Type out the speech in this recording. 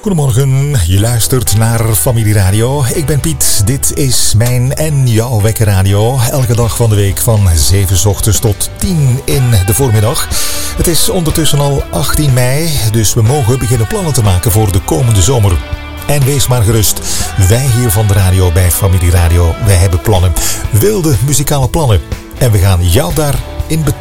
Goedemorgen, je luistert naar Familie Radio. Ik ben Piet, dit is mijn en jouw wekkerradio. Elke dag van de week van 7 ochtends tot 10 in de voormiddag. Het is ondertussen al 18 mei, dus we mogen beginnen plannen te maken voor de komende zomer. En wees maar gerust, wij hier van de radio bij Familie Radio, wij hebben plannen. Wilde muzikale plannen. En we gaan jou daarin betrekken